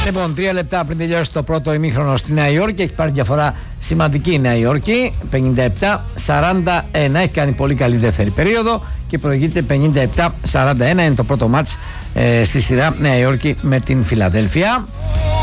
Λοιπόν, 3 λεπτά πριν τελειώσει το πρώτο ημίχρονο στη Νέα Υόρκη, έχει πάρει διαφορά σημαντική η Νέα Υόρκη. 57-41. Έχει κάνει πολύ καλή δεύτερη περίοδο και προηγείται 57-41. Είναι το πρώτο μάτς στη σειρά Νέα Υόρκη με την Φιλαδέλφια.